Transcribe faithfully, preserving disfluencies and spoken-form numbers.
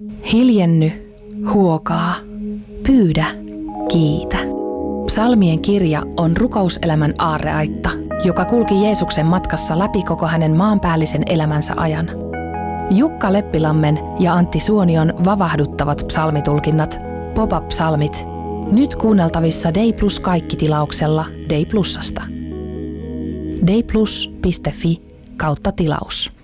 Hiljenny, huokaa, pyydä, kiitä. Psalmien kirja on rukouselämän aarreaitta, joka kulki Jeesuksen matkassa läpi koko hänen maanpäällisen elämänsä ajan. Jukka Leppilammen ja Antti Suonion vavahduttavat psalmitulkinnat, pop-up-psalmit, nyt kuunneltavissa Dei Plus kaikki-tilauksella Dei Plusasta. deiplus piste fi kautta tilaus.